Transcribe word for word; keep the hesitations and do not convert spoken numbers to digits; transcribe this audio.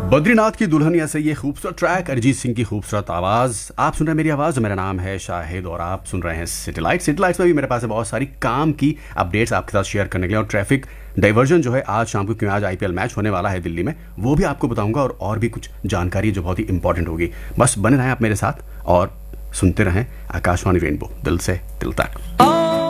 बद्रीनाथ की दुल्हनिया से ये खूबसूरत ट्रैक, अरिजीत सिंह की खूबसूरत आवाज़। आप सुन रहे हैं मेरी आवाज़, मेरा नाम है शाहिद और आप सुन रहे हैं सिटीलाइट। सिटीलाइट्स में भी मेरे पास है बहुत सारी काम की अपडेट्स आपके साथ शेयर करने के लिए, और ट्रैफिक डाइवर्जन जो है आज शाम को, क्यों आज आईपीएल मैच होने वाला है दिल्ली में, वो भी आपको बताऊंगा, और और भी कुछ जानकारी जो बहुत ही इंपॉर्टेंट होगी। बस बने रहें आप मेरे साथ और सुनते रहें आकाशवाणी रेनबो, दिल से दिल तक।